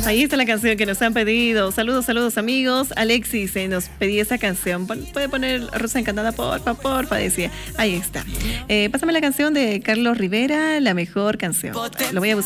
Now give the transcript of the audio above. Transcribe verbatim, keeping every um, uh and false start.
Ahí está la canción que nos han pedido. Saludos, saludos amigos. Alexis se nos pedía esa canción. Puede poner Rosa Encantada, porfa, porfa, decía. Ahí está. Eh, pásame la canción de Carlos Rivera, la mejor canción. Lo voy a buscar.